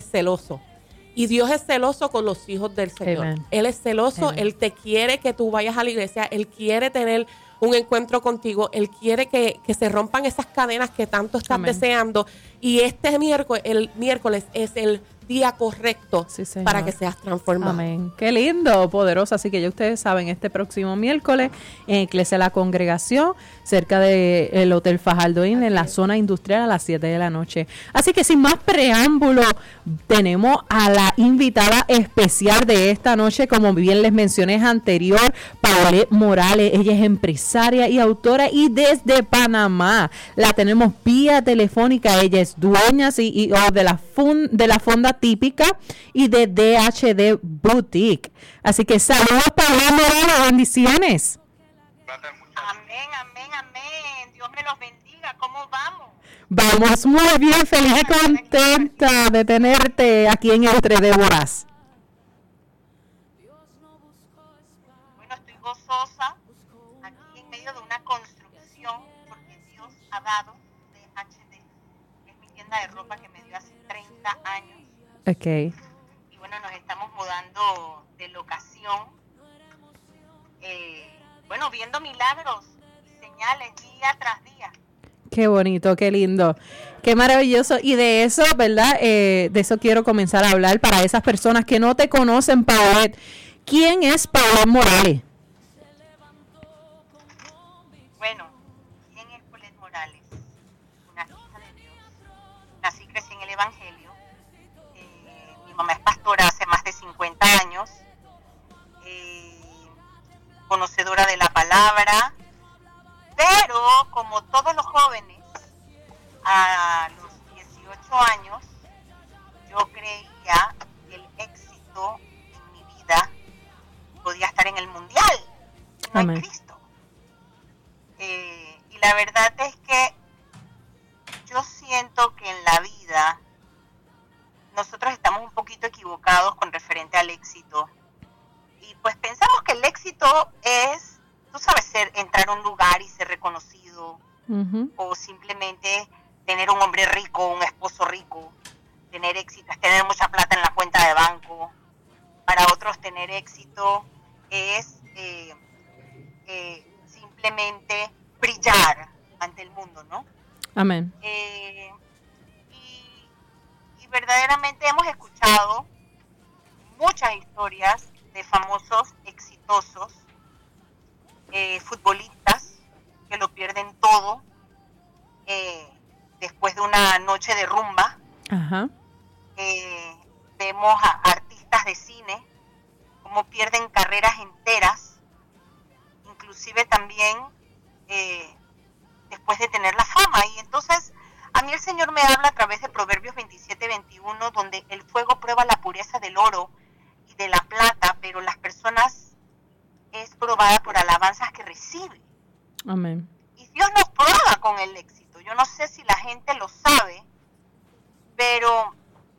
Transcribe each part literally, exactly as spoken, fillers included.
celoso. Y Dios es celoso con los hijos del Señor. Amen. Él es celoso, Amen. Él te quiere que tú vayas a la iglesia, Él quiere tener un encuentro contigo, Él quiere que, que se rompan esas cadenas que tanto estás Amen. deseando. Y este miércoles, el miércoles es el día correcto Sí, Señor. para que seas transformado. Amén. Qué lindo, poderoso. Así que ya ustedes saben, este próximo miércoles en Iglesia La Congregación, cerca del Hotel Fajardo Inn, en la zona industrial a las siete de la noche. Así que sin más preámbulo, tenemos a la invitada especial de esta noche, como bien les mencioné anterior, Paulette Morales. Ella es empresaria y autora y desde Panamá la tenemos vía telefónica. Ella es dueña C E O de la, fun, de la Fonda Típica y de D H D Boutique. Así que saludos, Paulette Morales, bendiciones. Amén, amén, amén. Dios me los bendiga. ¿Cómo vamos? Vamos muy bien, feliz y contenta de tenerte aquí en Entre Déboras. Bueno, estoy gozosa aquí en medio de una construcción porque Dios ha dado D H D, que es mi tienda de ropa que me dio hace treinta años. Ok. Y bueno, nos estamos mudando de locación. Eh, bueno, viendo milagros y señales día tras día. Qué bonito, qué lindo, qué maravilloso. Y de eso, ¿verdad? Eh, de eso quiero comenzar a hablar para esas personas que no te conocen, Paulette. ¿Quién es Paulette Morales? Bueno, ¿quién es Paulette Morales? Una hija de Dios. Nací y crecí en el Evangelio. Eh, mi mamá es pastora hace más de cincuenta años. Eh, conocedora de la palabra. Pero, como todos los jóvenes, a los dieciocho años, yo creía que el éxito en mi vida podía estar en el mundial, no en Cristo. Eh, y la verdad es que yo siento que en la vida nosotros estamos un poquito equivocados con referente al éxito. Y pues pensamos que el éxito es, tú sabes, ser, entrar a un lugar y ser reconocido, uh-huh. o simplemente tener un hombre rico, un esposo rico. Tener éxito es tener mucha plata en la cuenta de banco. Para otros tener éxito es eh, eh, simplemente brillar ante el mundo, ¿no? Amén. Eh, y, y verdaderamente hemos escuchado muchas historias de famosos exitosos, eh, futbolistas que lo pierden todo eh, después de una noche de rumba. Ajá. Eh, vemos a artistas de cine cómo pierden carreras enteras, inclusive también eh, después de tener la fama. Y entonces a mí el Señor me habla a través de Proverbios veintisiete veintiuno, donde el fuego prueba la pureza del oro y de la plata, pero las personas es probada por alabanzas que recibe. Amén. Y Dios nos prueba con el éxito. Yo no sé si la gente lo sabe, pero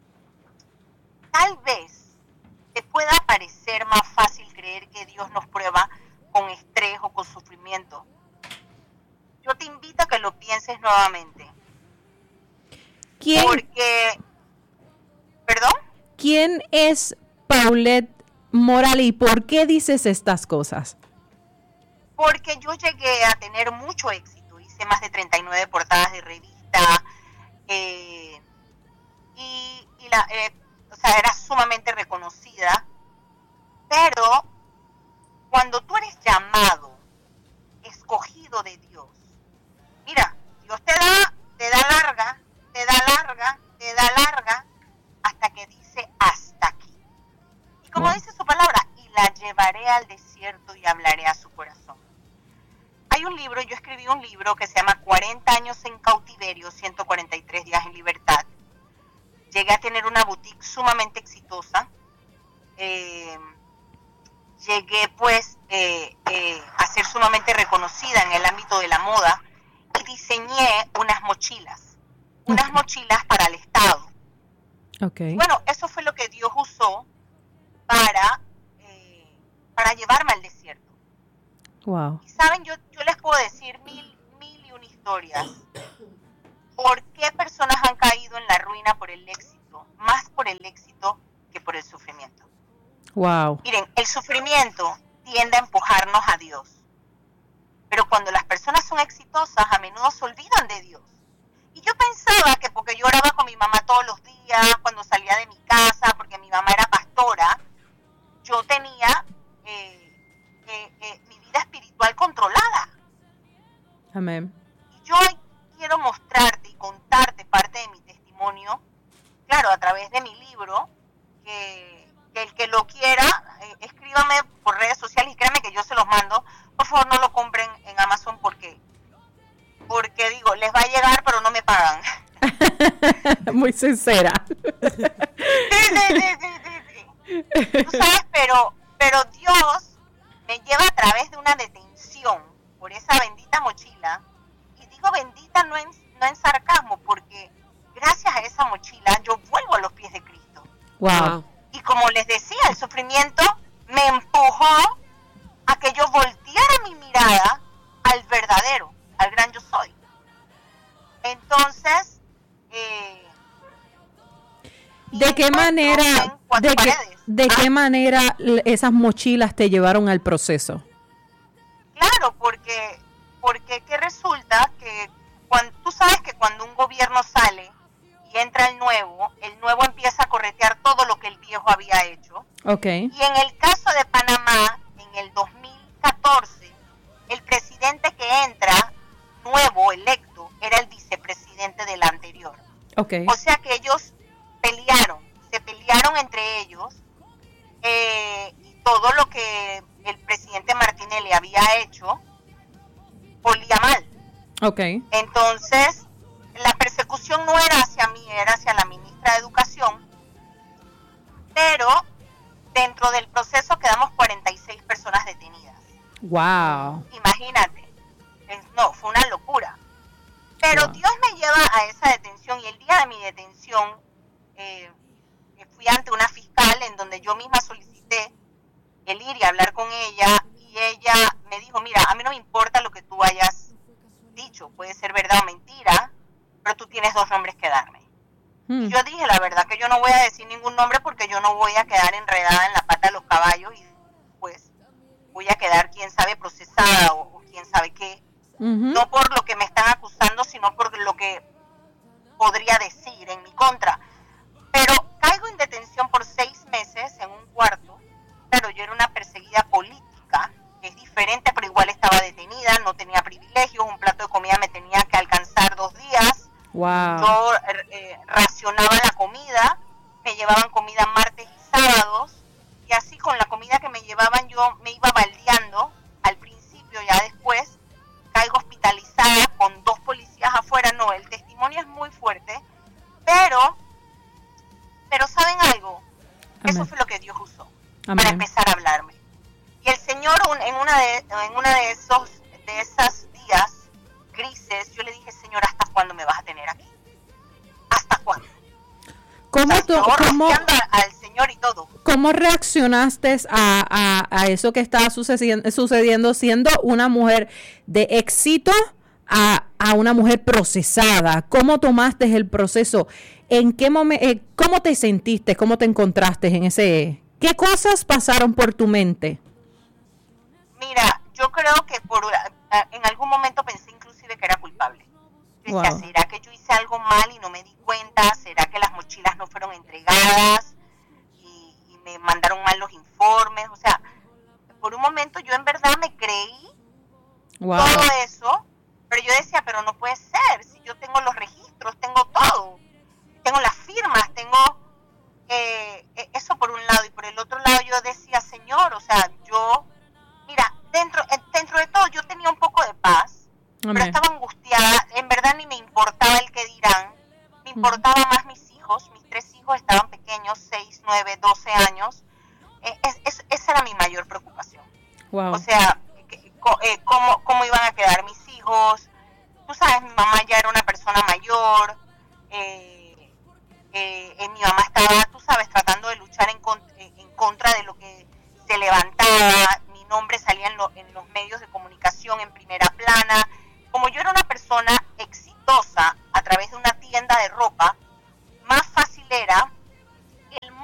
tal vez te pueda parecer más fácil creer que Dios nos prueba con estrés o con sufrimiento. Yo te invito a que lo pienses nuevamente. ¿Quién? Porque, ¿perdón? ¿Quién es Paulette Morales y por qué dices estas cosas? Porque yo llegué a tener mucho éxito. Hice más de treinta y nueve portadas de revista. Eh, y, y la, eh, o sea, era sumamente reconocida. Pero cuando tú eres llamado, escogido de Dios, mira, Dios te da, te da larga, te da larga, te da larga, hasta que dice hasta aquí. Y como dice su palabra, y la llevaré al desierto y hablaré a su corazón. Hay un libro, yo escribí un libro que se llama cuarenta años en cautiverio, ciento cuarenta y tres días en libertad. Llegué a tener una boutique sumamente exitosa. Eh, llegué pues eh, eh, a ser sumamente reconocida en el ámbito de la moda y diseñé unas mochilas, unas okay. mochilas para el Estado. Okay. Bueno, eso fue lo que Dios usó para, eh, para llevarme al desierto. Wow. Y saben, yo, yo les puedo decir mil, mil y una historias. ¿Por qué personas han caído en la ruina por por el éxito, más por el éxito que por el sufrimiento. Wow. Miren, el sufrimiento tiende a empujarnos a Dios. Pero cuando las personas son exitosas, a menudo se olvidan de Dios. Y yo pensaba que porque yo oraba con mi mamá todos los días, cuando salía de mi casa, porque mi mamá era pastora, yo tenía eh, eh, eh, mi vida espiritual controlada. Amén. Y yo hoy quiero mostrarte y contarte parte de mi testimonio, claro, a través de mi libro, que, que el que lo quiera, eh, escríbame por redes sociales y créanme que yo se los mando. Por favor, no lo compren en Amazon porque, porque digo, les va a llegar, pero no me pagan. Muy sincera. Sí, sí, sí, sí, sí, sí. Tú sabes, pero, pero Dios me lleva a través de una detención por esa bendita mochila. Y digo bendita no en, no en sarcasmo, porque gracias a esa mochila yo vuelvo a los pies de Cristo. Wow. Y como les decía, el sufrimiento me empujó a que yo volteara mi mirada al verdadero, al gran yo soy. Entonces, eh, ¿de qué manera, de qué, de ¿Ah? qué manera esas mochilas te llevaron al proceso? Claro, porque, porque que resulta que cuando, tú sabes que cuando un gobierno sale y entra el nuevo, el nuevo empieza a corretear todo lo que el viejo había hecho. Okay. Y en el caso de Panamá, en el dos mil catorce, el presidente que entra, nuevo, electo, era el vicepresidente del anterior. Okay. O sea que ellos pelearon, se pelearon entre ellos, eh, y todo lo que el presidente Martinelli había hecho olía mal. Okay. Entonces, la persecución no era hacia mí, era hacia la ministra de Educación, pero dentro del proceso quedamos cuarenta y seis personas detenidas. Wow. Imagínate, es, no, fue una locura. Pero Wow. Dios me lleva a esa detención y el día de mi detención eh, fui ante una fiscal en donde yo misma solicité el ir y hablar con ella y ella me dijo, mira, a mí no me importa lo que tú hayas dicho, puede ser verdad o mentira, pero tú tienes dos nombres que darme. Hmm. Y yo dije, la verdad que yo no voy a decir ningún nombre porque yo no voy a quedar enredada en la pata de los caballos y pues voy a quedar quién sabe procesada o, o quién sabe qué. Uh-huh. No por lo que me están acusando, sino por lo que podría decir en mi contra. Pero caigo en detención por seis meses en un cuarto. Claro, yo era una perseguida política, que es diferente, pero igual estaba detenida, no tenía privilegios, un plato de comida me tenía que alcanzar dos días. Wow. Yo eh, racionaba la comida, me llevaban comida martes y sábados, y así con la comida que me llevaban yo me iba baldeando al principio, ya después caigo hospitalizada con dos policías afuera. No, el testimonio es muy fuerte, pero, pero ¿saben algo? Amén. Eso fue lo que Dios usó. Amén. Para empezar a hablarme. Y el Señor un, en una de en una de esos de esos días grises, yo le dije, Señor, ¿hasta cuándo me vas a tener aquí? ¿Hasta cuándo? ¿Cómo, O sea, tú, yo cómo, rociando al Señor y todo. ¿Cómo reaccionaste a, a, a eso que estaba sucediendo, sucediendo siendo una mujer de éxito a, a una mujer procesada? ¿Cómo tomaste el proceso? ¿En qué momento, eh, cómo te sentiste? ¿Cómo te encontraste en ese? ¿Qué cosas pasaron por tu mente? Mira, yo creo que por en algún momento pensé inclusive que era culpable. Yo decía, Wow. ¿será que yo hice algo mal y no me di cuenta? ¿Será que las mochilas no fueron entregadas y, y me mandaron mal los informes? O sea, por un momento yo en verdad me creí Wow. todo eso, pero yo decía, pero no puede ser, si yo tengo los registros, tengo todo, tengo las firmas, tengo eh, eso por un lado, y por el otro lado yo decía, Señor, o sea, yo, mira, dentro, dentro de todo yo tenía un poco de paz, Amén. pero estaba angustiada, en verdad ni me importaba el que dirán, me importaba más mis hijos, mis tres hijos estaban pequeños, seis, nueve, doce años, eh, es, es, esa era mi mayor preocupación. Wow. O sea, que, eh, cómo, cómo iban a quedar mis hijos. Tú sabes, mi mamá ya era una persona mayor, eh, eh, eh, mi mamá estaba, tú sabes, tratando de luchar en, con, eh, en contra de lo que se levantaba, mi nombre salía en, lo, en los medios de comunicación en primera plana. Como yo era una persona exitosa a través de una tienda de ropa, más fácil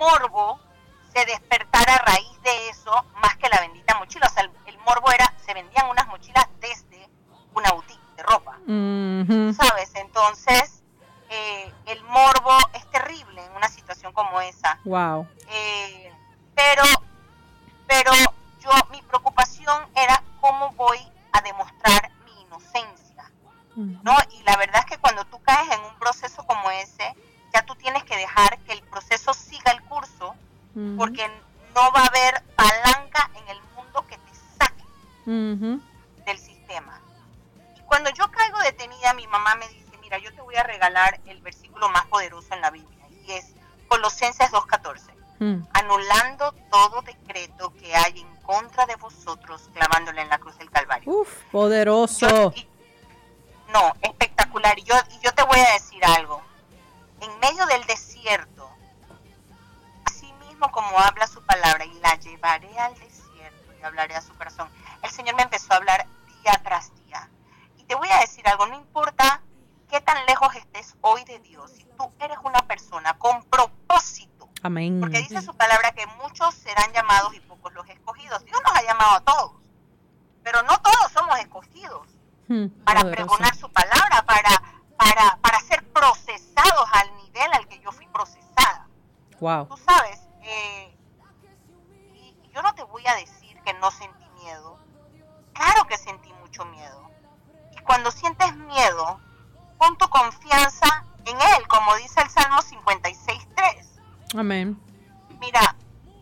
morbo se despertara a raíz de eso, más que la bendita mochila. O sea, el, el morbo era, se vendían unas mochilas desde una boutique de ropa, Mm-hmm. ¿sabes? Entonces, eh, el morbo es terrible en una situación como esa. Wow. Eh, pero, pero yo, mi preocupación era cómo voy a demostrar mi inocencia, ¿no? Y la verdad es que cuando tú caes en un proceso como ese, ya tú tienes que dejar que el proceso siga el curso, Mm-hmm. porque no va a haber palanca en el mundo que te saque Mm-hmm. del sistema. Y cuando yo caigo detenida, mi mamá me dice, mira, yo te voy a regalar el versículo más poderoso en la Biblia, y es Colosenses dos catorce. Mm. Anulando todo decreto que hay en contra de vosotros, clavándole en la cruz del Calvario. Uf, poderoso. Yo- y- no, espectacular. Y yo, y yo te voy a decir algo. En medio del desierto, así mismo como habla su palabra, y la llevaré al desierto y hablaré a su corazón, el Señor me empezó a hablar día tras día. Y te voy a decir algo, no importa qué tan lejos estés hoy de Dios, si tú eres una persona con propósito, Amén. porque dice su palabra que muchos serán llamados y pocos los escogidos. Dios nos ha llamado a todos, pero no todos somos escogidos Mm, para poderoso. pregonar su palabra, para, para, para ser procesados al nivel al que yo fui procesada. Wow. Tú sabes, eh, y, y yo no te voy a decir que no sentí miedo. Claro que sentí mucho miedo. Y cuando sientes miedo, pon tu confianza en Él, como dice el Salmo cincuenta y seis tres. Amén. Mira,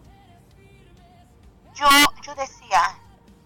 yo, yo decía,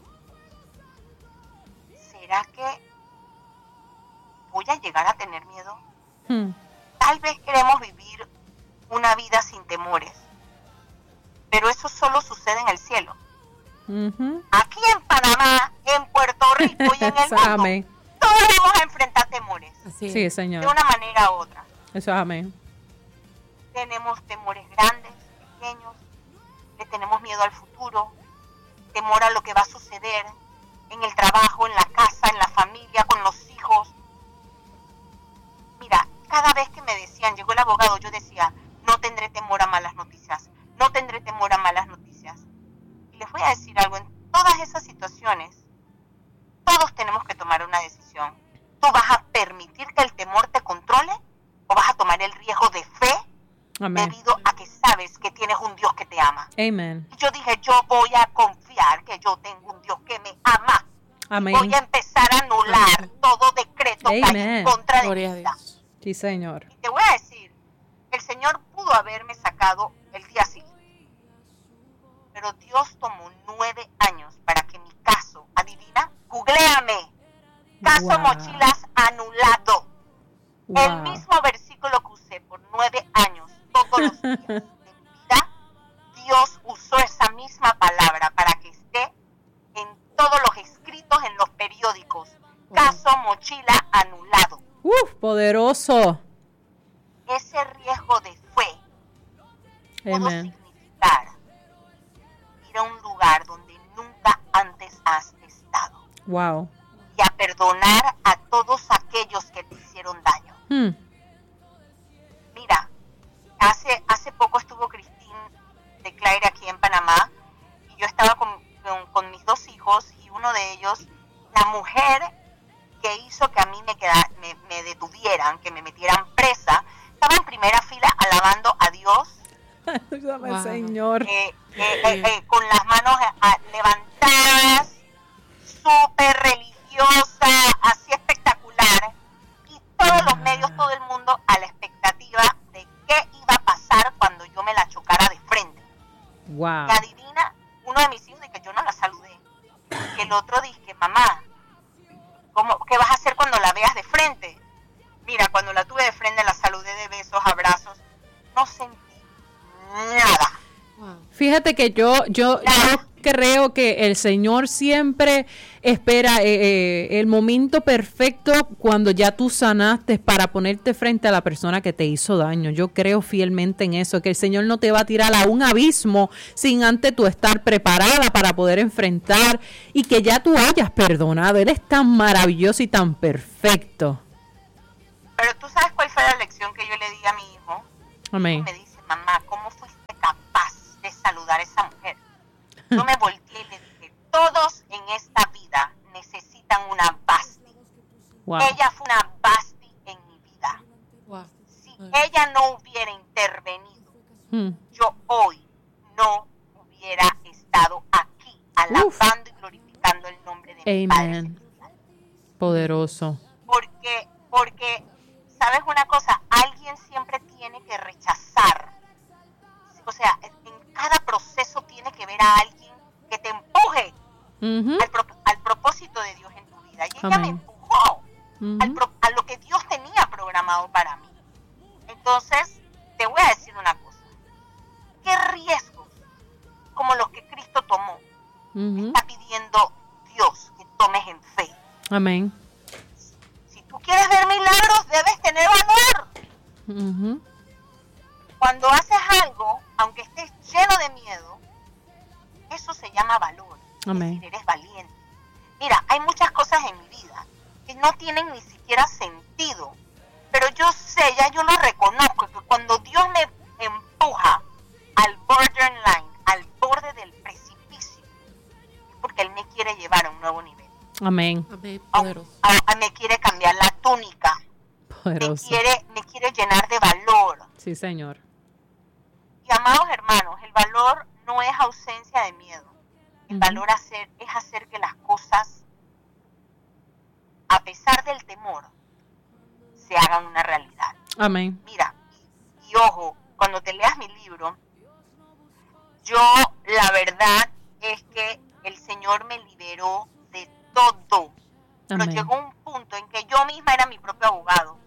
¿será que voy a llegar a tener miedo? Mm. Tal vez queremos vivir una vida sin temores, pero eso solo sucede en el cielo. Mhm. Aquí en Panamá, en Puerto Rico y en el mundo, Amén. todos vamos a enfrentar temores, Así Sí, es. Señor. de una manera u otra. Eso es amén. Tenemos temores grandes, pequeños, le tenemos miedo al futuro, temor a lo que va a suceder en el trabajo, en la casa, en la familia, con los hijos. Mira, cada vez que me decían, llegó el abogado, yo decía, no tendré temor a malas noticias, no tendré temor a malas noticias. Y les voy a decir algo, en todas esas situaciones, todos tenemos que tomar una decisión. ¿Tú vas a permitir que el temor te controle o vas a tomar el riesgo de fe Amén. debido a que sabes que tienes un Dios que te ama? Amén. Y yo dije, yo voy a confiar que yo tengo un Dios que me ama. Amén. Voy a empezar a anular Amén. todo decreto que hay Amén. en contra de Gloria a mi vida. Dios. Sí, Señor. Y te voy a decir, el Señor pudo haberme sacado el día siguiente, pero Dios tomó nueve años para que mi caso, adivina, googléame, caso Wow. mochilas anulado. El Wow. mismo versículo que usé por nueve años, todos los días de mi vida, Dios usó esa misma palabra para que esté en todos los escritos en los periódicos. Caso mochila anulado. Uf, poderoso. Ese riesgo de fe pudo Amén. significar ir a un lugar donde nunca antes has estado Wow. y a perdonar a todos aquellos que te hicieron daño. Hmm. Mira, hace hace poco estuvo Christine de Claire aquí en Panamá y yo estaba con, con, con mis dos hijos y uno de ellos, la mujer que hizo que a mí me, queda, me, me detuvieran, que me metieran presa, estaba en primera fila alabando a Dios, Ayúdame, Wow. Señor. eh, eh, eh, eh, con las manos eh, levantadas, súper religiosa, así espectacular, y todos los medios, todo el mundo a la expectativa de qué iba a pasar cuando yo me la chocara de frente. Wow. Y adivina, uno de mis hijos dice que yo no la saludé, que el otro dice que mamá, ¿cómo, ¿qué vas a hacer cuando la veas de frente? Mira, cuando la tuve de frente la saludé de besos, abrazos, no sentí nada. Wow. Fíjate que yo, yo, yo creo que el Señor siempre espera eh, eh, el momento perfecto cuando ya tú sanaste para ponerte frente a la persona que te hizo daño. Yo creo fielmente en eso, que el Señor no te va a tirar a un abismo sin antes tú estar preparada para poder enfrentar y que ya tú hayas perdonado. Él es tan maravilloso y tan perfecto. Pero tú sabes cuál fue la lección que yo le di a mi hijo. Amén. Me dice, mamá, ¿cómo fuiste capaz Hmm. yo hoy no hubiera estado aquí alabando Uf. y glorificando el nombre de mi Padre celestial. Poderoso. Porque, porque, ¿sabes una cosa? Alguien siempre tiene que rechazar. O sea, en cada proceso tiene que ver a alguien que te empuje uh-huh. al, pro, al propósito de Dios en tu vida. Y ella Amén. me empujó uh-huh. al pro, a lo que Dios tenía programado para mí. Entonces, te voy a decir una cosa. ¿Qué riesgos, como los que Cristo tomó, uh-huh. está pidiendo Dios que tomes en fe? Amén. Si tú quieres ver milagros, debes tener valor. Uh-huh. Cuando haces algo, aunque estés lleno de miedo, eso se llama valor. Amén. Es decir, eres valiente. Mira, hay muchas cosas en mi vida que no tienen ni siquiera sentido, pero yo sé, ya yo lo reconozco, que cuando Dios me empuja al borderline, al borde del precipicio, es porque Él me quiere llevar a un nuevo nivel. Amén. Amén. Poderoso. A, a, a me quiere cambiar la túnica. Poderoso. Me quiere, me quiere llenar de valor. Sí, Señor. Y amados hermanos, el valor no es ausencia de miedo. El uh-huh. valor hacer, es hacer que las cosas, a pesar del temor, se hagan una realidad. Amén. Mira, y, y ojo, cuando te leas mi libro, yo la verdad es que el Señor me liberó de todo. Pero Amén. llegó un punto en que yo misma era mi propio abogado.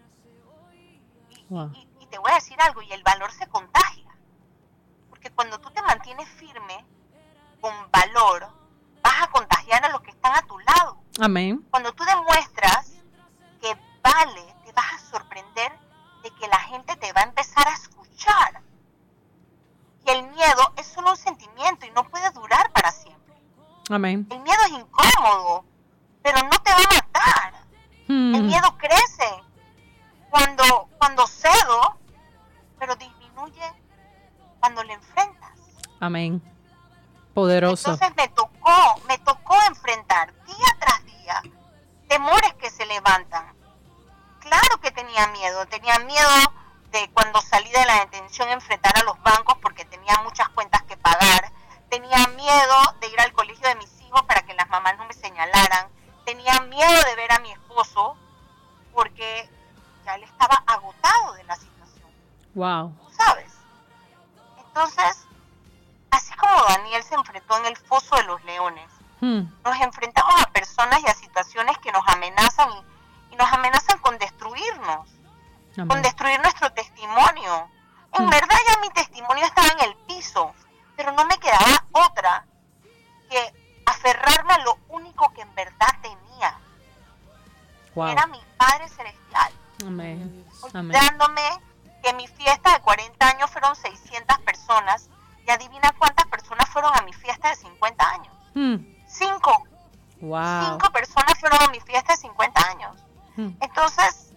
Y, wow. y, y te voy a decir algo, y el valor se contagia. Porque cuando tú te mantienes firme, con valor, vas a contagiar a los que están a tu lado. Amén. Cuando tú demuestras que vale, te vas a sorprender de que la gente te va a empezar a escuchar. Y el miedo es solo un sentimiento y no puede durar para siempre. Amén. El miedo es incómodo, pero no te va a matar. Hmm. El miedo crece cuando, cuando cedo, pero disminuye cuando le enfrentas. Amén. Poderoso. Entonces me tocó, me tocó enfrentar día tras día temores que se levantan. Claro que tenía miedo, tenía miedo de cuando salí de la detención enfrentar a los bancos porque tenía muchas cuentas que pagar. Tenía miedo de ir al colegio de mis hijos para que las mamás no me señalaran. Tenía miedo de ver a mi esposo porque ya él estaba agotado de la situación. Wow. ¿Sabes? Entonces, así como Daniel se enfrentó en el foso de los leones, hmm. nos enfrentamos a personas y a situaciones que nos amenazan y, y nos amenazan con destruirnos, Amén. Con destruir nuestro testimonio. En hmm. verdad ya mi testimonio estaba en el piso, pero no me quedaba otra que aferrarme a lo único que en verdad tenía. Wow. Era mi Padre Celestial. Amén. Olvidándome que mi fiesta de cuarenta años fueron seiscientas personas. Y adivina cuántas personas fueron a mi fiesta de cincuenta años. Hmm. Cinco. Wow. Cinco personas fueron a mi fiesta de cincuenta años. Hmm. Entonces,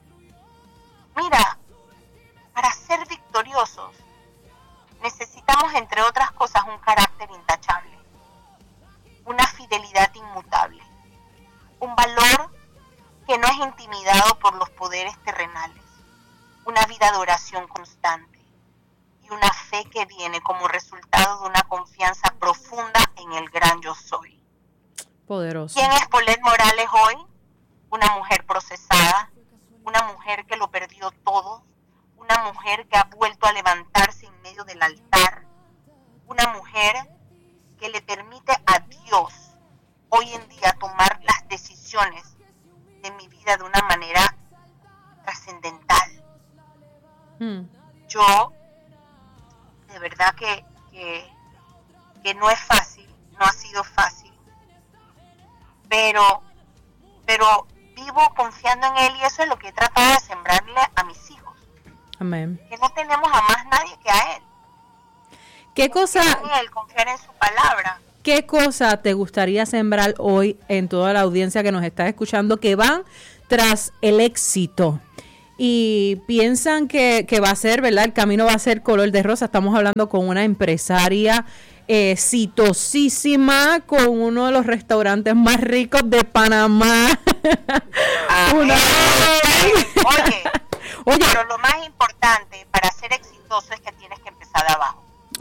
mira, para ser victoriosos, necesitamos, entre otras cosas, un carácter intachable, una fidelidad inmutable, un valor que no es intimidado por los poderes terrenales, una vida de oración constante, y una fe que viene como resultado de una confianza profunda en el gran yo soy. Poderoso. ¿Quién es Paulette Morales hoy? Una mujer procesada, una mujer que lo perdió todo, una mujer que ha vuelto a levantarse en medio del altar, una mujer que le permite a Dios hoy en día tomar las decisiones de mi vida de una manera trascendental. Hmm. Yo de verdad que, que, que no es fácil, no ha sido fácil, pero, pero vivo confiando en Él y eso es lo que he tratado de sembrarle a mis hijos. Amén. Que no tenemos a más nadie que a Él. ¿Qué cosa? En Él, confiar en su palabra. ¿Qué cosa te gustaría sembrar hoy en toda la audiencia que nos está escuchando que van tras el éxito? Y piensan que, que va a ser, ¿verdad? El camino va a ser color de rosa. Estamos hablando con una empresaria eh, exitosísima, con uno de los restaurantes más ricos de Panamá. una... Oye, Oye, pero lo más importante para ser exitoso es que tienes que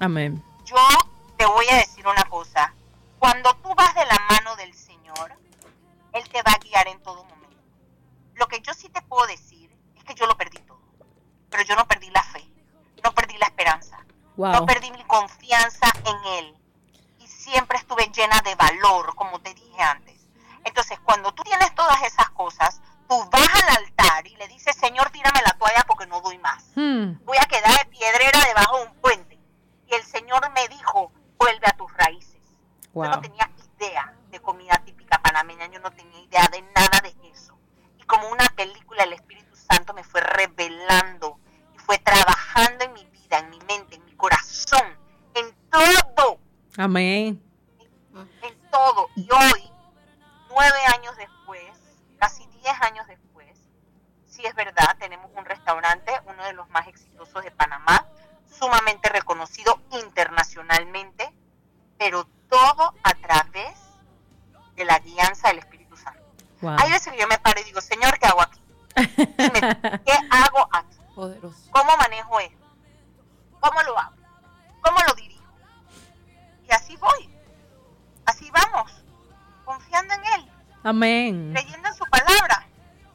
Amén. Yo te voy a decir una cosa. Cuando tú vas de la mano del Señor, Él te va a guiar en todo momento. Lo que yo sí te puedo decir es que yo lo perdí todo. Pero yo no perdí la fe, no perdí la esperanza, wow. no perdí mi confianza en Él. Y siempre estuve llena de valor, como te dije antes. Entonces, cuando tú tienes todas esas cosas, tú vas al altar y le dices, Señor, tírame la toalla porque no doy más. Hmm. Voy a quedar de piedrera debajo de un puente. Y el Señor me dijo, vuelve a tus raíces. Wow. Yo no tenía idea de comida típica panameña, yo no tenía idea de nada de eso. Y como una película, el Espíritu Santo me fue revelando y fue trabajando en mi vida, en mi mente, en mi corazón, en todo. Amén. En, en todo. Y hoy, nueve años después, casi diez años después, sí es verdad, tenemos un restaurante, uno de los más exitosos de Panamá, sumamente reconocido internacionalmente, pero todo a través de la guianza del Espíritu Santo. Wow. Hay veces que yo me paro y digo, Señor, ¿qué hago aquí? Dime, ¿qué hago aquí? Poderoso. ¿Cómo manejo esto? ¿Cómo lo hago? ¿Cómo lo dirijo? Y así voy. Así vamos. Confiando en Él. Amén. Creyendo en su palabra.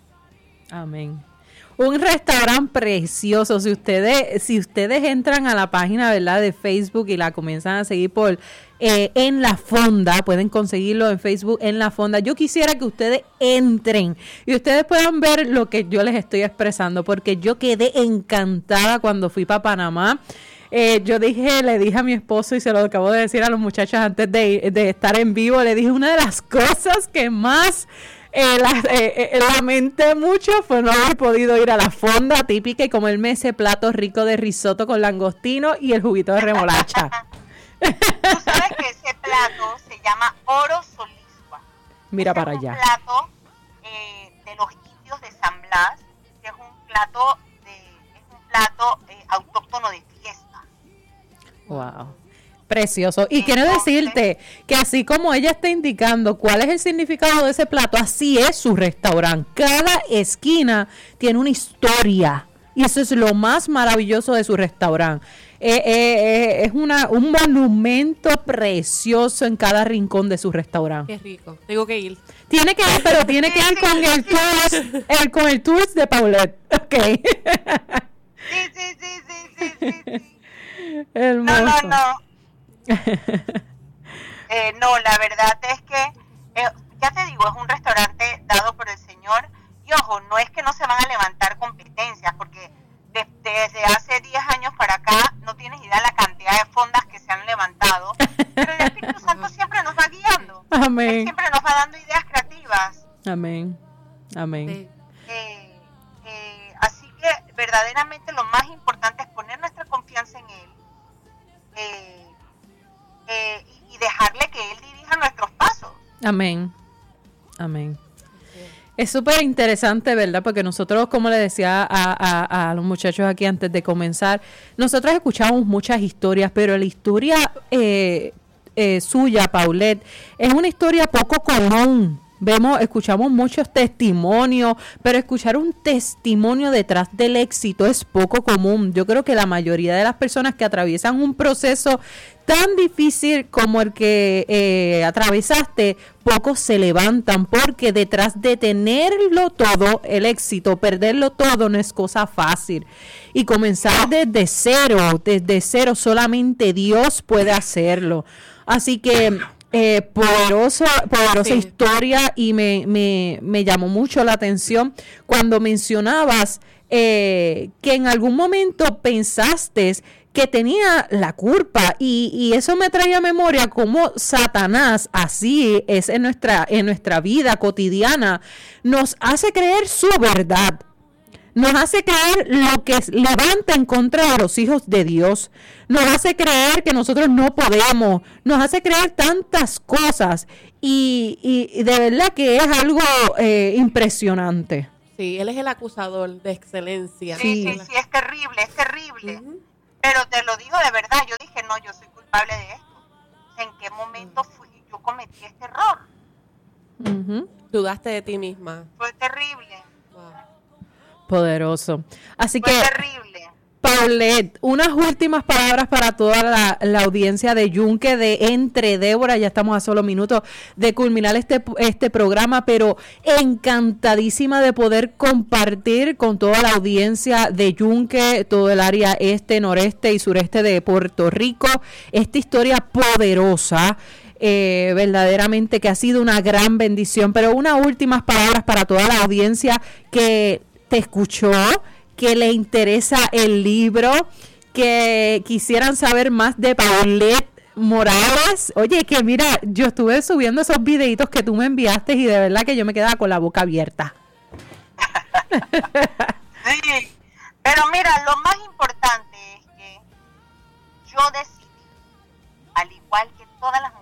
Amén. Un restaurante precioso. Si ustedes, si ustedes entran a la página, ¿verdad?, de Facebook y la comienzan a seguir por eh, En la Fonda, pueden conseguirlo en Facebook En la Fonda. Yo quisiera que ustedes entren y ustedes puedan ver lo que yo les estoy expresando, porque yo quedé encantada cuando fui para Panamá. Eh, yo dije, le dije a mi esposo y se lo acabo de decir a los muchachos antes de, de estar en vivo, le dije, una de las cosas que más Eh, la, eh, eh, lamenté mucho fue no haber podido ir a la fonda típica y comerme ese plato rico de risotto con langostino y el juguito de remolacha. Tú sabes que ese plato se llama oro solisua. Mira Ese para es allá. un plato eh, de los indios de San Blas, que es un plato, de, es un plato eh, autóctono de fiesta. Wow. Precioso. Y quiero decirte que así como ella está indicando cuál es el significado de ese plato, así es su restaurante. Cada esquina tiene una historia. Y eso es lo más maravilloso de su restaurante. Eh, eh, eh, es una, un monumento precioso en cada rincón de su restaurante. Qué rico. Tengo que ir. Tiene que ir, pero tiene que ir con el tour, el, con el tour de Paulette. Ok. Sí, sí, sí, sí, sí, sí, sí. Hermoso. No, no, no. eh, no, la verdad es que, eh, ya te digo, es un restaurante dado por el Señor. Y ojo, no es que no se van a levantar competencias, porque de, desde hace diez años para acá no tienes idea la cantidad de fondas que se han levantado. Pero el Espíritu Santo siempre nos va guiando. Amén. Él siempre nos va dando ideas creativas. Amén. Amén. Sí. Eh, eh, así que verdaderamente lo más importante es poner nuestra confianza en Él. Eh, Eh, y, y dejarle que Él dirija nuestros pasos. Amén. Amén. Es súper interesante, ¿verdad? Porque nosotros, como le decía a, a, a los muchachos aquí antes de comenzar, nosotros escuchamos muchas historias, pero la historia eh, eh, suya, Paulette, es una historia poco común. Vemos, escuchamos muchos testimonios, pero escuchar un testimonio detrás del éxito es poco común. Yo creo que la mayoría de las personas que atraviesan un proceso tan difícil como el que eh, atravesaste, pocos se levantan, porque detrás de tenerlo todo, el éxito, perderlo todo no es cosa fácil. Y comenzar desde cero, desde cero, solamente Dios puede hacerlo. Así que Eh, poderosa, poderosa Sí. historia, y me, me, me llamó mucho la atención cuando mencionabas eh, que en algún momento pensaste que tenía la culpa, y, y eso me trae a memoria cómo Satanás, así es en nuestra, en nuestra vida cotidiana, nos hace creer su verdad. Nos hace creer lo que levanta en contra de los hijos de Dios. Nos hace creer que nosotros no podemos. Nos hace creer tantas cosas. Y, y, y de verdad que es algo eh, impresionante. Sí, él es el acusador de excelencia. Sí, Sí. sí, sí, es terrible, es terrible. Ujú. Pero te lo digo de verdad, yo dije, no, yo soy culpable de esto. ¿En qué momento fui, yo cometí este error? Uh-huh. Dudaste de ti misma. Fue terrible, Wow. Poderoso. Así fue que, terrible. Paulette, Paulette, unas últimas palabras para toda la, la audiencia de Yunque, de Entre Débora. Ya estamos a solo minutos de culminar este, este programa, pero encantadísima de poder compartir con toda la audiencia de Yunque, todo el área este, noreste y sureste de Puerto Rico, esta historia poderosa. Eh, verdaderamente que ha sido una gran bendición, pero unas últimas palabras para toda la audiencia que te escuchó, que le interesa el libro, que quisieran saber más de Paulette Morales. Oye, que mira, yo estuve subiendo esos videitos que tú me enviaste y de verdad que yo me quedaba con la boca abierta. Sí, pero mira, lo más importante es que yo decidí, al igual que todas las mujeres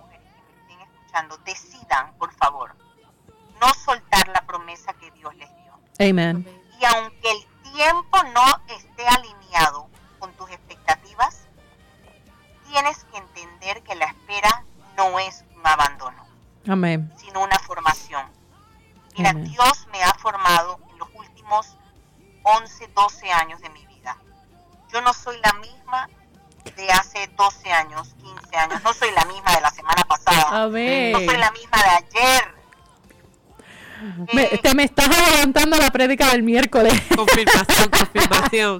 decidan, por favor, no soltar la promesa que Dios les dio. Amén. Y aunque el tiempo no esté alineado con tus expectativas, tienes que entender que la espera no es un abandono, amén, sino una formación. Mira, amén. Dios me ha formado en los últimos once, doce años de mi vida. Yo no soy la misma de hace doce años, quince años, no soy la misma de la semana pasada, amén. No soy la misma de ayer. Me, eh, te me estás adelantando la prédica del miércoles. Confirmación, confirmación.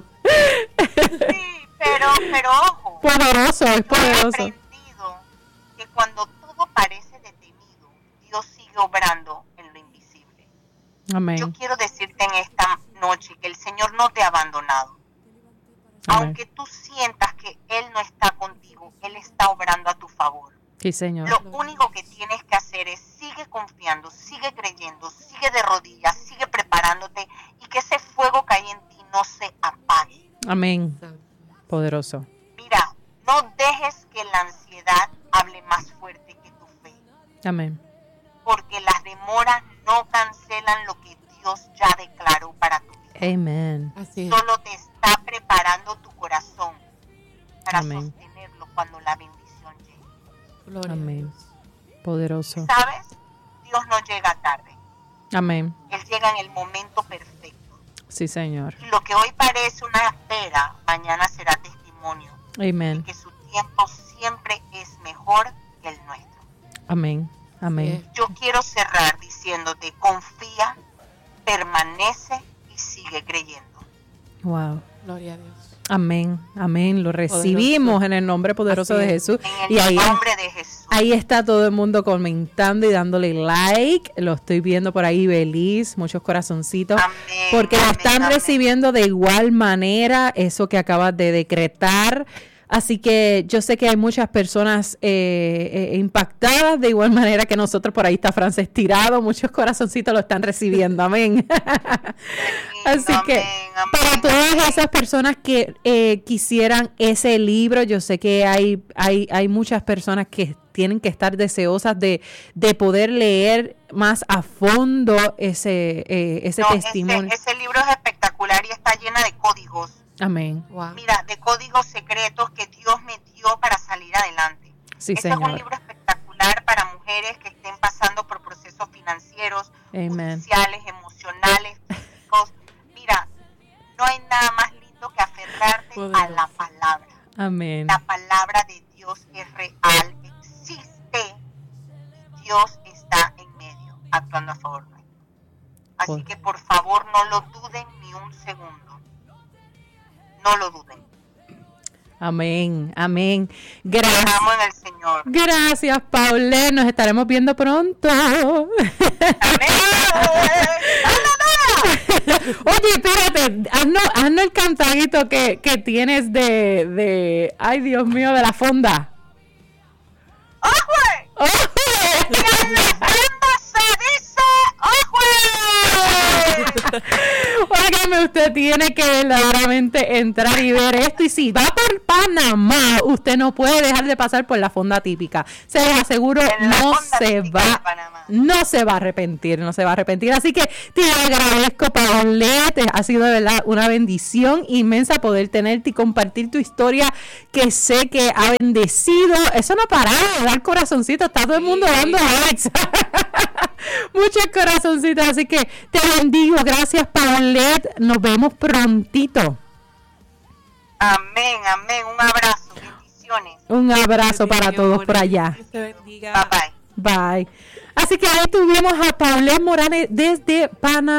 Sí, pero, pero ojo, Poderoso, es yo he poderoso. aprendido que cuando todo parece detenido, Dios sigue obrando en lo invisible. Amén. Yo quiero decirte en esta noche que el Señor no te ha abandonado. Amén. Aunque tú sientas que Él no está contigo, Él está obrando a tu favor. Sí, Señor. Lo único que tienes que hacer es sigue confiando, sigue creyendo, sigue de rodillas, sigue preparándote y que ese fuego que hay en ti no se apague. Amén. Poderoso. Mira, no dejes que la ansiedad hable más fuerte que tu fe, Amén. porque las demoras no cancelan lo que Dios ya declaró para tu vida. Amén. Así es. Solo te está preparando tu corazón para Amén. sostenerlo cuando la bendición llegue. Gloria a Amén. Dios. Poderoso. ¿Sabes? Dios no llega tarde. Amén. Él llega en el momento perfecto. Sí, Señor. Y lo que hoy parece una espera, mañana será testimonio Amén. de que su tiempo siempre es mejor que el nuestro. Amén. Amén. Yo quiero cerrar diciéndote, confía, permanece y sigue creyendo. Wow. Gloria a Dios. Amén. Amén. Lo recibimos Poderoso. en el nombre poderoso Así de es. Jesús. En el Y ahí, nombre de Jesús. ahí está todo el mundo comentando y dándole like. Lo estoy viendo por ahí, Beliz, muchos corazoncitos. Amén, Porque lo amén, están amén. recibiendo de igual manera, eso que acabas de decretar. Así que yo sé que hay muchas personas eh, eh, impactadas, de igual manera que nosotros. Por ahí está Frances tirado, muchos corazoncitos lo están recibiendo, amén. Así Amén, que amén, para todas amén. esas personas que eh, quisieran ese libro, yo sé que hay, hay, hay muchas personas que tienen que estar deseosas de, de poder leer más a fondo ese, eh, ese No, testimonio. Ese, ese libro es espectacular y está llena de códigos. Amén. Wow. Mira, de códigos secretos que Dios me dio para salir adelante. Sí, Este es un Señor. libro espectacular para mujeres que estén pasando por procesos financieros, Amen. judiciales, emocionales, físicos. Mira, no hay nada más lindo que aferrarte Poderoso. a la palabra. Amén. La palabra de Dios es real, existe y Dios está en medio, actuando a favor nuestro. Así Poder. que por favor no lo duden ni un segundo. No lo duden. Amén. Amén. Gracias. Estamos en el Señor. Gracias, Paulette. Nos estaremos viendo pronto. Amén. Oye, espérate, haznos, haznos el cantadito que, que tienes de, de, ay Dios mío, de la fonda. ¡Ojo! ¡Oh! ¡Y en la fonda se dice ojo! Óigame, usted tiene que verdaderamente entrar y ver esto. Y si va por Panamá, usted no puede dejar de pasar por la fonda típica. Se los aseguro, En la no fonda se típica de va, Panamá. no se va a arrepentir, no se va a arrepentir. Así que te agradezco, Paulette. Ha sido de verdad una bendición inmensa poder tenerte y compartir tu historia, que sé que ha bendecido. Eso no ha parado de dar corazoncitos. Está todo el mundo dando likes. Muchos corazoncitos. Así que te bendigo. Gracias, Paulette. Nos vemos prontito. Amén, amén. Un abrazo, bendiciones. Un abrazo Bendiga, para todos por allá. Dios te bendiga. Bye bye. Bye. Así que ahí tuvimos a Paulette Morales desde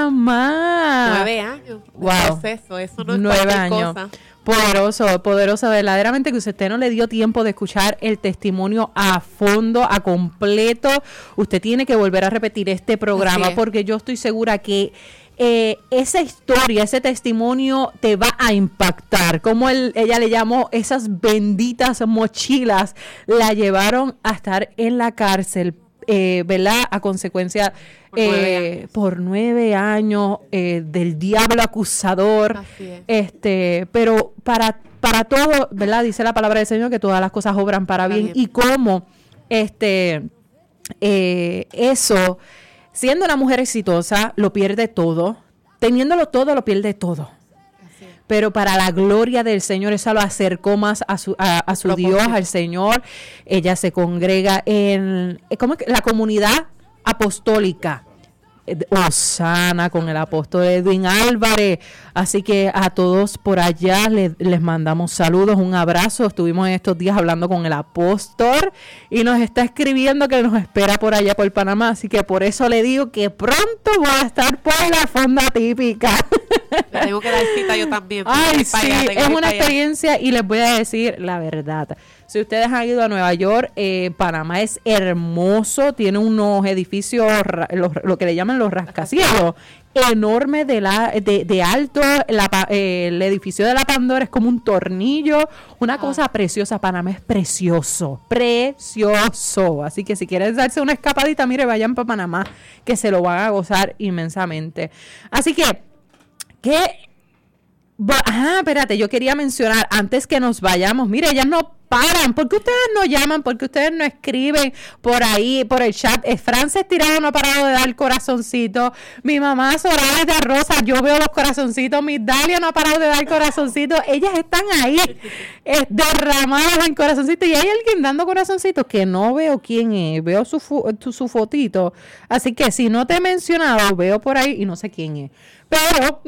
Panamá. Nueve años. Wow. Proceso, eso no es Nueve cualquier años. cosa. Poderoso, poderoso, verdaderamente que usted no le dio tiempo de escuchar el testimonio a fondo, a completo. Usted tiene que volver a repetir este programa Así es. porque yo estoy segura que eh, esa historia, ese testimonio te va a impactar. Como él, ella le llamó, esas benditas mochilas la llevaron a estar en la cárcel. Eh, ¿verdad? A consecuencia Por nueve eh, años. por nueve años eh, del diablo acusador. Así es. Este, pero para para todo, ¿verdad? Dice la palabra del Señor que todas las cosas obran para Para bien. bien. Y cómo este eh, eso, siendo una mujer exitosa, lo pierde todo. Teniéndolo todo, lo pierde todo. Así es. Pero para la gloria del Señor, eso lo acercó más a su, a, a su Propósito. Dios, al Señor. Ella se congrega en ¿cómo es que? La comunidad apostólica. eh, Osana con el apóstol Edwin Álvarez. Así que a todos por allá le- les mandamos saludos, un abrazo. Estuvimos en estos días hablando con el apóstol y nos está escribiendo que nos espera por allá por Panamá. Así que por eso le digo que pronto voy a estar por la fonda típica. Le tengo que dar cita yo también. Ay, Tengo que ir para sí, allá, tengo es que ir una para allá. experiencia y les voy a decir la verdad. Si ustedes han ido a Nueva York, eh, Panamá es hermoso, tiene unos edificios, ra- los- lo que le llaman los rascacielos, enorme de la de, de alto, la pa- eh, el edificio de la Pandora es como un tornillo, una Ah. cosa preciosa. Panamá es precioso, precioso. Así que si quieren darse una escapadita, mire, vayan para Panamá, que se lo van a gozar inmensamente. Así que, ¿qué? Ba- Ajá, espérate, yo quería mencionar antes que nos vayamos, mire, ellas no paran, ¿por qué ustedes no llaman? ¿Por qué ustedes no escriben por ahí, por el chat? Eh, Frances Tirado no ha parado de dar corazoncito, mi mamá Soraya de Rosa, yo veo los corazoncitos, mi Dalia no ha parado de dar corazoncitos, ellas están ahí eh, derramadas en corazoncitos y hay alguien dando corazoncitos que no veo quién es, veo su, fu- tu- su fotito, así que si no te he mencionado, veo por ahí y no sé quién es, pero...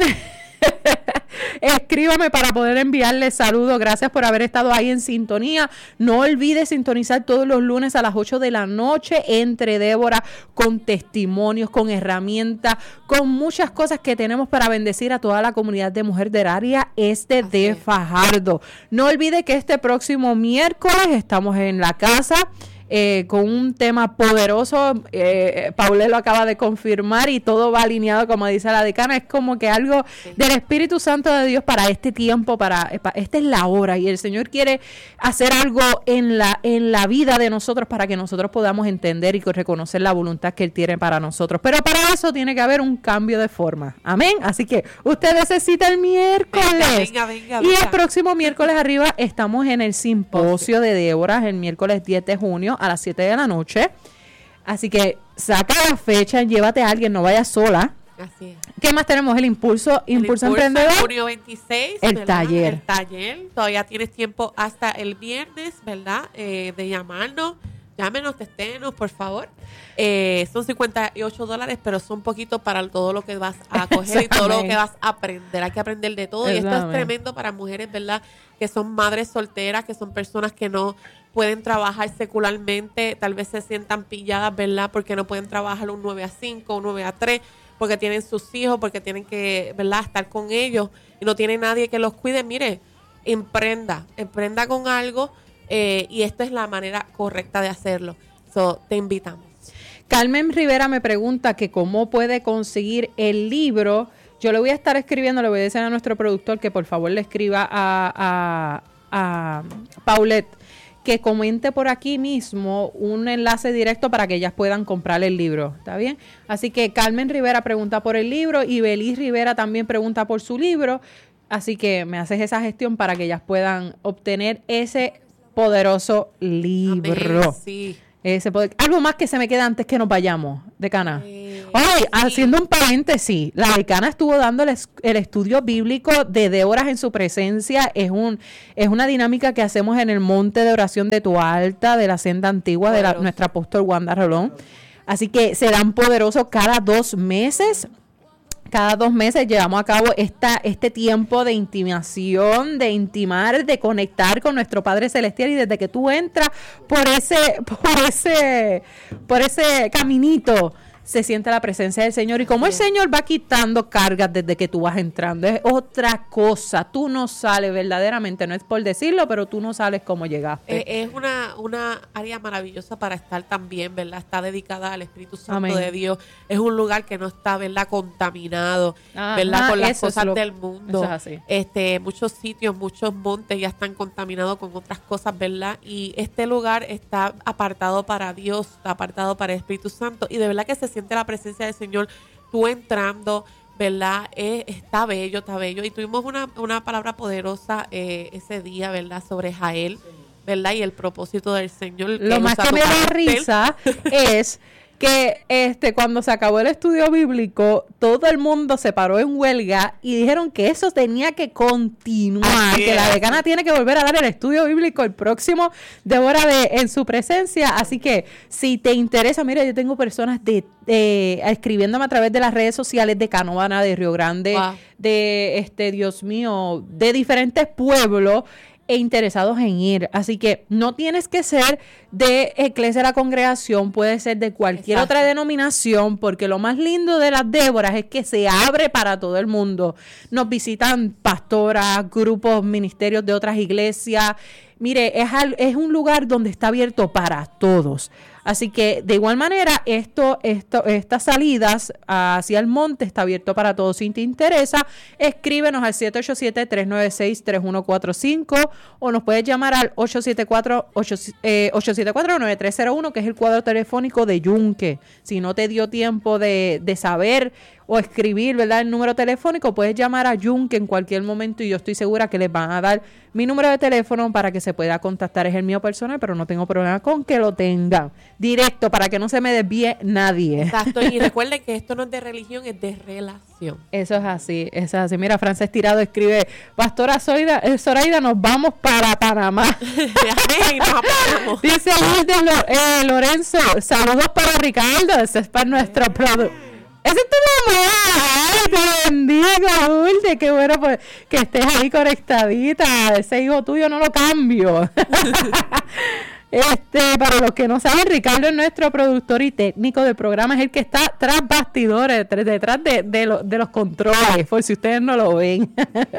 Escríbame para poder enviarles saludos. Gracias por haber estado ahí en sintonía. No olvides sintonizar todos los lunes a las ocho de la noche entre Débora con testimonios, con herramientas, con muchas cosas que tenemos para bendecir a toda la comunidad de mujer del área este Así de es. Fajardo. No olvide que este próximo miércoles estamos en la casa. Eh, con un tema poderoso, eh, Paulette lo acaba de confirmar y todo va alineado, como dice la decana, es como que algo Sí. del Espíritu Santo de Dios para este tiempo, para, eh, pa- esta es la hora y el Señor quiere hacer algo en la, en la vida de nosotros para que nosotros podamos entender y reconocer la voluntad que Él tiene para nosotros, pero para eso tiene que haber un cambio de forma, amén, así que usted necesita el miércoles Venga, venga, venga, y el venga. próximo miércoles arriba estamos en el simposio de Débora, el miércoles diez de junio a las siete de la noche. Así que saca la fecha, llévate a alguien, no vayas sola. Así es. ¿Qué más tenemos? El impulso, El impulso, impulso, emprendedor. junio veintiséis, El ¿verdad? taller. El taller. Todavía tienes tiempo hasta el viernes, ¿verdad? Eh, de llamarnos. Llámenos, testénos, por favor. Eh, son cincuenta y ocho dólares, pero son poquito para todo lo que vas a coger y todo lo Amén. que vas a aprender. Hay que aprender de todo. Y esto es Amén. tremendo para mujeres, ¿verdad? Que son madres solteras, que son personas que no pueden trabajar secularmente. Tal vez se sientan pilladas, ¿verdad? Porque no pueden trabajar un nueve a cinco, un nueve a tres, porque tienen sus hijos, porque tienen que, ¿verdad? Estar con ellos y no tiene nadie que los cuide. Mire, emprenda, emprenda con algo. Eh, y esta es la manera correcta de hacerlo. So, te invitamos. Carmen Rivera me pregunta que cómo puede conseguir el libro. Yo le voy a estar escribiendo, le voy a decir a nuestro productor que por favor le escriba a, a, a Paulette que comente por aquí mismo un enlace directo para que ellas puedan comprar el libro, ¿está bien? Así que Carmen Rivera pregunta por el libro y Belis Rivera también pregunta por su libro, así que me haces esa gestión para que ellas puedan obtener ese poderoso libro. Amén, sí. Ese poder- algo más que se me queda antes que nos vayamos, decana. Eh, Ay, sí. haciendo un paréntesis, la decana estuvo dando el, es- el estudio bíblico de de horas en su presencia. Es un es una dinámica que hacemos en el monte de oración de Toalta, de la senda antigua de la, Poderoso. nuestra apóstol Wanda Rolón. Así que se dan poderosos cada dos meses. cada dos meses llevamos a cabo esta, este tiempo de intimación, de intimar, de conectar con nuestro Padre Celestial, y desde que tú entras por ese, por ese, por ese caminito, se siente la presencia del Señor, y como el Señor va quitando cargas desde que tú vas entrando, es otra cosa. Tú no sales verdaderamente, no es por decirlo, pero tú no sales como llegaste. Eh, es una, una área maravillosa para estar también, ¿verdad? Está dedicada al Espíritu Santo Amén. de Dios. Es un lugar que no está, ¿verdad? Contaminado, Ajá, ¿verdad? Con las eso es cosas lo- del mundo. eso es así. Este, muchos sitios, muchos montes ya están contaminados con otras cosas, ¿verdad? Y este lugar está apartado para Dios, está apartado para el Espíritu Santo, y de verdad que se siente la presencia del Señor. Tú entrando, ¿verdad? Eh, está bello, está bello. Y tuvimos una, una palabra poderosa eh, ese día, ¿verdad? Sobre Jael, ¿verdad? Y el propósito del Señor. Lo que más usa que tu me da carácter. risa es que este cuando se acabó el estudio bíblico, todo el mundo se paró en huelga y dijeron que eso tenía que continuar, Así que la es. decana tiene que volver a dar el estudio bíblico el próximo Débora de en su presencia. Así que si te interesa, mira, yo tengo personas de eh, escribiéndome a través de las redes sociales de Canóvana, de Río Grande, Wow. de este Dios mío, de diferentes pueblos e interesados en ir. Así que no tienes que ser de Iglesia de la Congregación, puede ser de cualquier Exacto. otra denominación, porque lo más lindo de las Déboras es que se abre para todo el mundo. Nos visitan pastoras, grupos, ministerios de otras iglesias. Mire, es, al- es un lugar donde está abierto para todos. Así que de igual manera, esto, esto, estas salidas hacia el monte está abierto para todos. Si te interesa, escríbenos al siete ocho siete, tres nueve seis, tres uno cuatro cinco o nos puedes llamar al ocho siete cuatro, nueve tres cero uno, que es el cuadro telefónico de Yunque. Si no te dio tiempo de, de saber o escribir, ¿verdad?, el número telefónico, puedes llamar a Yunque en cualquier momento y yo estoy segura que les van a dar mi número de teléfono para que se pueda contactar. Es el mío personal, pero no tengo problema con que lo tengan directo para que no se me desvíe nadie. Exacto. Y recuerden que esto no es de religión, es de relación. Eso es así, eso es así. Mira, Frances Tirado escribe: Pastora Zoraida, eh, Zoraida, nos vamos para Panamá. Amén, nos apoyamos. Dice Luis de Lo- eh, Lorenzo, saludos para Ricardo, ese es para nuestro producto. Ese es tu mamá. Ay, te bendiga, Dulce. Qué bueno pues, que estés ahí conectadita. Ese hijo tuyo no lo cambio. Este, para los que no saben, Ricardo es nuestro productor y técnico del programa, es el que está tras bastidores, tras- detrás de, de, lo- de los controles, por si ustedes no lo ven.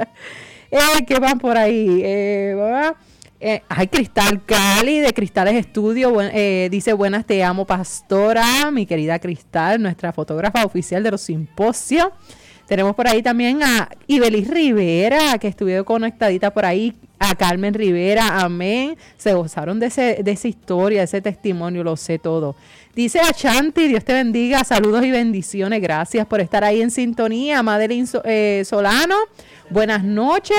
eh, ¿Qué van por ahí? Eh, ¿verdad? Eh, ay, Cristal Cali de Cristales Estudio, buen- eh, dice: buenas, te amo, pastora, mi querida Cristal, nuestra fotógrafa oficial de los simposios. Tenemos por ahí también a Ibelis Rivera, que estuvo conectadita por ahí, a Carmen Rivera, amén. Se gozaron de, ese, de esa historia, de ese testimonio, lo sé todo. Dice a Chanti, Dios te bendiga, saludos y bendiciones, gracias por estar ahí en sintonía. Madeline So- eh, Solano, buenas noches.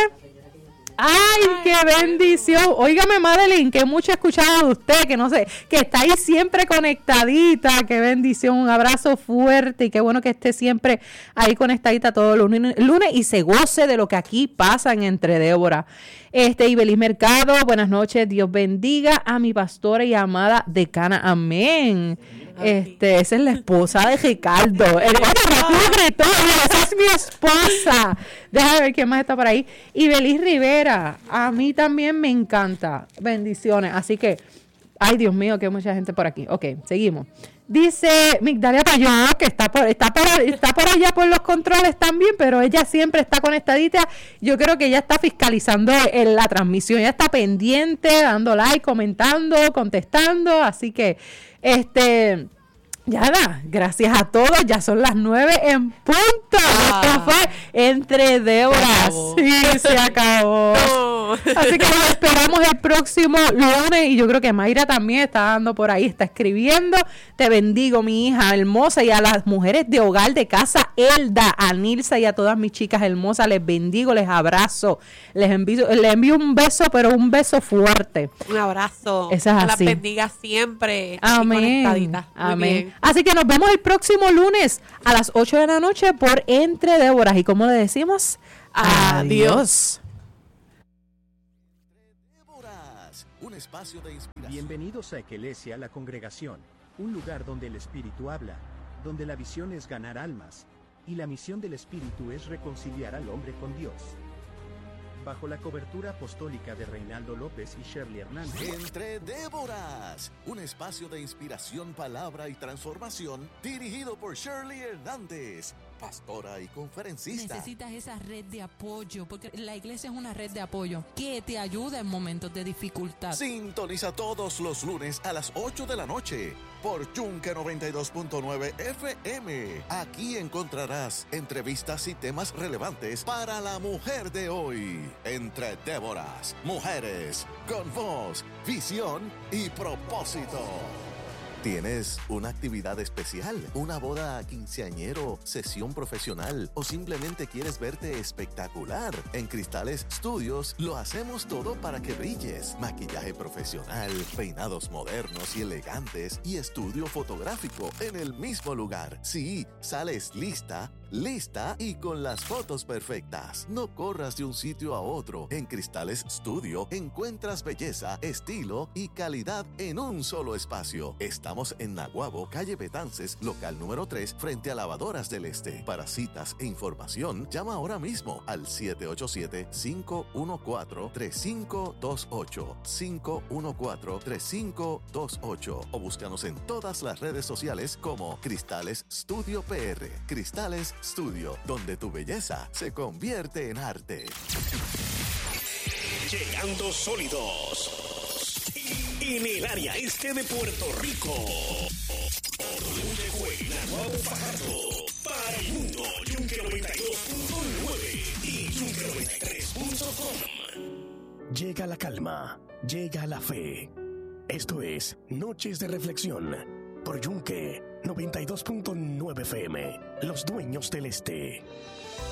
¡Ay, qué bendición! Óigame, Madeline, que mucho he escuchado de usted, que no sé, que está ahí siempre conectadita. ¡Qué bendición! Un abrazo fuerte y qué bueno que esté siempre ahí conectadita todos los lunes, lunes y se goce de lo que aquí pasa en Entre Débora. Este, Ibelis Mercado, buenas noches, Dios bendiga a mi pastora y amada decana, amén. Este, esa es la esposa de Ricardo. El otro esa es mi esposa. Déjame ver quién más está por ahí. Y Belis Rivera, a mí también me encanta. Bendiciones. Así que, ay, Dios mío, que hay mucha gente por aquí. Ok, seguimos. Dice Migdalia Payón, que está por, está, por, está por allá por los controles también, pero ella siempre está conectadita. Yo creo que ella está fiscalizando en la transmisión. Ella está pendiente, dando like, comentando, contestando. Así que, este... ya da, gracias a todos, ya son las nueve en punto. Ah. Esto fue Entre Déboras. Sí, se acabó. No. Así que nos esperamos el próximo lunes. Y yo creo que Mayra también está dando por ahí, está escribiendo. Te bendigo, mi hija hermosa, y a las mujeres de hogar de casa Elda, a Nilsa y a todas mis chicas hermosas, les bendigo, les abrazo, les envío, les envío un beso, pero un beso fuerte. Un abrazo. Eso es Que las así. bendiga siempre. Amén. Conectadita. Muy Amén. bien. Así que nos vemos el próximo lunes a las ocho de la noche por Entre Déboras. Y como le decimos, Adiós. Déboras, un espacio de inspiración. Bienvenidos a Eclesia, la congregación, un lugar donde el Espíritu habla, donde la visión es ganar almas, y la misión del Espíritu es reconciliar al hombre con Dios. Bajo la cobertura apostólica de Reinaldo López y Shirley Hernández. Entre Déboras, un espacio de inspiración, palabra y transformación dirigido por Shirley Hernández, pastora y conferencista. Necesitas esa red de apoyo, porque la iglesia es una red de apoyo que te ayuda en momentos de dificultad. Sintoniza todos los lunes a las ocho de la noche por Yunque noventa y dos punto nueve F M. Aquí encontrarás entrevistas y temas relevantes para la mujer de hoy. Entre Déboras, mujeres con voz, visión y propósito. ¿Tienes una actividad especial, una boda quinceañero, sesión profesional o simplemente quieres verte espectacular? En Cristales Studios lo hacemos todo para que brilles. Maquillaje profesional, peinados modernos y elegantes y estudio fotográfico en el mismo lugar. Sí, sales lista, lista y con las fotos perfectas. No corras de un sitio a otro. En Cristales Studio encuentras belleza, estilo y calidad en un solo espacio. Estamos en Naguabo, calle Betances, local número tres, frente a Lavadoras del Este. Para citas e información, llama ahora mismo al siete ocho siete, cinco uno cuatro, tres cinco dos ocho, cinco uno cuatro, tres cinco dos ocho o búscanos en todas las redes sociales como Cristales Studio P R. Cristales Studio, donde tu belleza se convierte en arte. Llegando sólidos en el área este de Puerto Rico. Yunque, Naguabo, Fajardo, para el mundo, Yunque noventa y dos punto nueve y Yunque noventa y tres punto com. Llega la calma, llega la fe. Esto es Noches de Reflexión por Yunque noventa y dos punto nueve F M, los dueños del este.